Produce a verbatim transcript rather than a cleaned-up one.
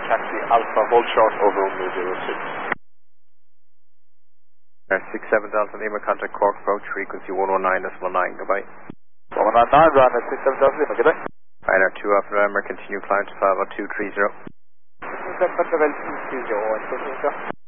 taxi Alpha, hold short over Romeo zero six. six seven Delta Lima, contact Cork approach, frequency one oh nine point nine, goodbye. one oh nine, Ryanair six seven Delta Lima, goodbye. Ryanair two Alpha November, continue climb to five oh two three zero. November, November two three zero,